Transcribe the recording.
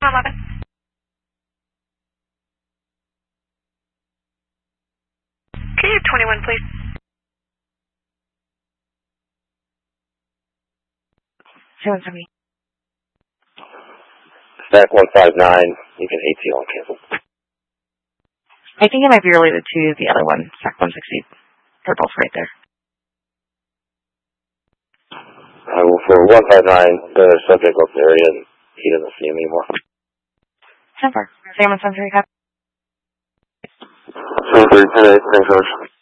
11. Okay, 21, please. Stack 159, you can ATO and cancel. I think it might be related to the other one, Stack 160. They're both right there. For 159, the subject left the area and he doesn't see him anymore. 10-4. Sam and Sunbury Cup. 730, 10-8, thanks, George.